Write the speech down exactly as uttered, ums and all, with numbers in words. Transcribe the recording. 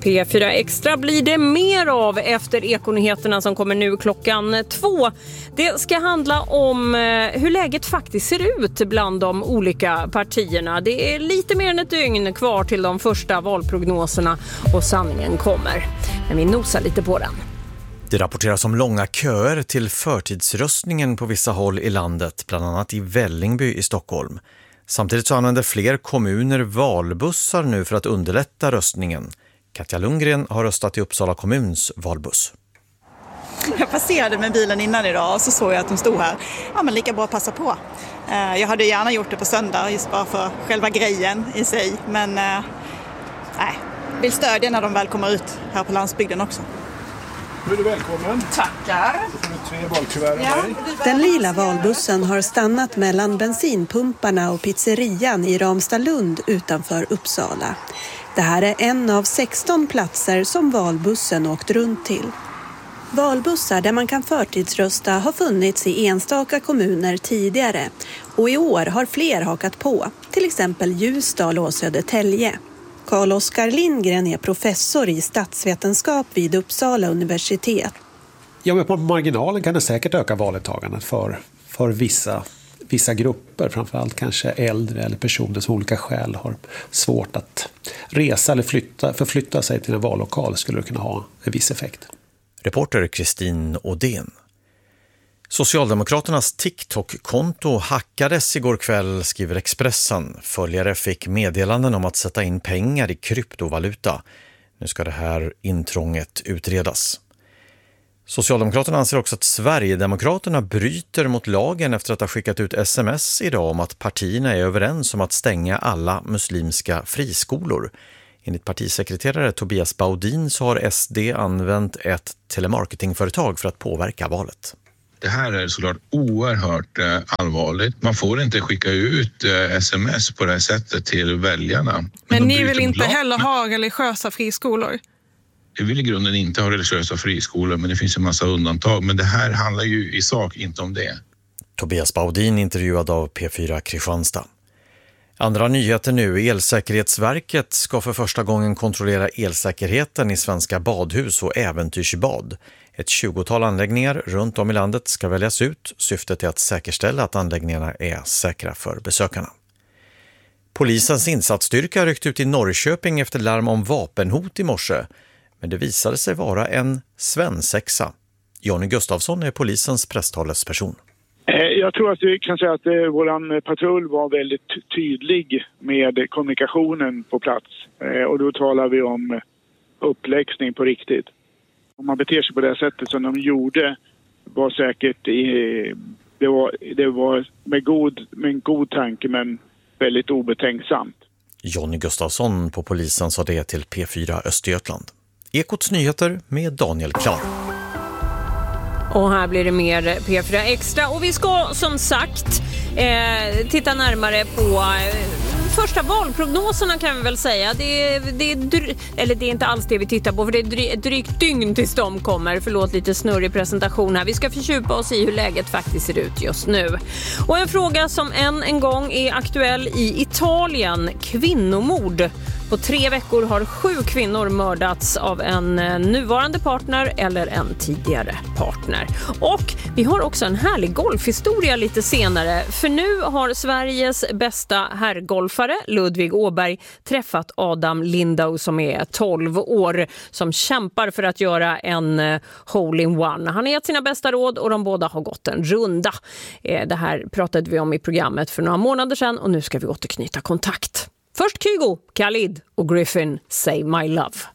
P fyra Extra blir det mer av efter Ekonyheterna som kommer nu klockan två. Det ska handla om hur läget faktiskt ser ut bland de olika partierna. Det är lite mer än ett dygn kvar till de första valprognoserna och sanningen kommer. Men vi nosar lite på den. Det rapporteras om långa köer till förtidsröstningen på vissa håll i landet, bland annat i Vällingby i Stockholm. Samtidigt så använder fler kommuner valbussar nu för att underlätta röstningen. Katja Lundgren har röstat i Uppsala kommuns valbuss. Jag passerade med bilen innan idag och så såg jag att de stod här. Ja, men lika bra att passa på. Jag hade gärna gjort det på söndag just bara för själva grejen i sig. Men nej, vill stödja när de väl kommer ut här på landsbygden också. Nu är du välkommen. Tackar. Så får du tre valkuvert ja. av mig. Den lila valbussen har stannat mellan bensinpumparna och pizzerian i Ramstadlund utanför Uppsala. Det här är en av sexton platser som valbussen åkt runt till. Valbussar där man kan förtidsrösta har funnits i enstaka kommuner tidigare och i år har fler hakat på, till exempel Ljusdal och Södertälje. Carl-Oskar Lindgren är professor i statsvetenskap vid Uppsala universitet. Ja, men på marginalen kan det säkert öka valdeltagandet för, för vissa, vissa grupper, framförallt kanske äldre eller personer som olika skäl har svårt att resa eller flytta, förflytta sig till en vallokal skulle det kunna ha en viss effekt. Reporter Kristin Odén. Socialdemokraternas TikTok-konto hackades igår kväll, skriver Expressen. Följare fick meddelanden om att sätta in pengar i kryptovaluta. Nu ska det här intrånget utredas. Socialdemokraterna anser också att Sverigedemokraterna bryter mot lagen efter att ha skickat ut sms idag om att partierna är överens om att stänga alla muslimska friskolor. Enligt partisekreterare Tobias Baudin så har S D använt ett telemarketingföretag för att påverka valet. Det här är såklart oerhört eh, allvarligt. Man får inte skicka ut eh, sms på det här sättet till väljarna. Men, Men ni vill inte heller ha religiösa friskolor? Vi vill i grunden inte ha religiösa friskolor, men det finns en massa undantag. Men det här handlar ju i sak inte om det. Tobias Baudin intervjuad av P fyra Kristianstad. Andra nyheter nu. Elsäkerhetsverket ska för första gången kontrollera elsäkerheten i svenska badhus och äventyrsbad. Ett tjugotal anläggningar runt om i landet ska väljas ut. Syftet är att säkerställa att anläggningarna är säkra för besökarna. Polisens insatsstyrka ryckte ut i Norrköping efter larm om vapenhot i morse. Men det visade sig vara en svensexa. Jonny Gustafsson är polisens presstalesperson. Jag tror att vi kan säga att vår patrull var väldigt tydlig med kommunikationen på plats. Och då talar vi om uppläxning på riktigt. Om man beter sig på det sättet som de gjorde var säkert det var, det var med, god, med en god tanke men väldigt obetänksamt. Jonny Gustafsson på polisen sa det till P fyra Östergötland. Ekots nyheter med Daniel Klar. Och här blir det mer P fyra Extra. Och vi ska som sagt eh, titta närmare på eh, första valprognoserna kan vi väl säga. Det är, det är dry- eller det är inte alls det vi tittar på för det är dry- ett drygt dygn tills de kommer. Förlåt lite snurrig presentation här. Vi ska fördjupa oss i hur läget faktiskt ser ut just nu. Och en fråga som än en gång är aktuell i Italien. Kvinnomord. På tre veckor har sju kvinnor mördats av en nuvarande partner eller en tidigare partner. Och vi har också en härlig golfhistoria lite senare. För nu har Sveriges bästa herrgolfare Ludvig Åberg träffat Adam Lindau som är tolv år. Som kämpar för att göra en hole-in-one. Han har gett sina bästa råd och de båda har gått en runda. Det här pratade vi om i programmet för några månader sedan och nu ska vi återknyta kontakt. Först Kygo, Khalid och Griffin, Say My Love.